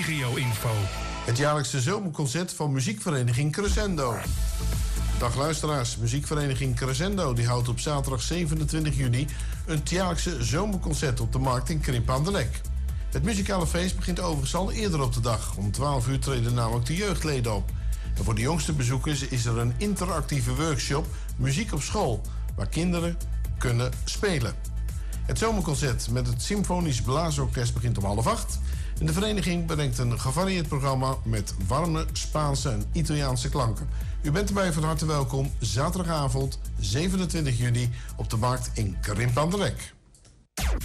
regio-info. Het jaarlijkse zomerconcert van muziekvereniging Crescendo. Dag luisteraars, muziekvereniging Crescendo die houdt op zaterdag 27 juni een jaarlijkse zomerconcert op de markt in Krimp aan de Lek. Het muzikale feest begint overigens al eerder op de dag. Om 12 uur treden namelijk de jeugdleden op. En voor de jongste bezoekers is er een interactieve workshop Muziek op School, waar kinderen kunnen spelen. Het zomerconcert met het Symfonisch Blaasorkest begint om 7:30. En de vereniging brengt een gevarieerd programma met warme Spaanse en Italiaanse klanken. U bent erbij van harte welkom zaterdagavond 27 juni op de markt in Krimp aan de Lek.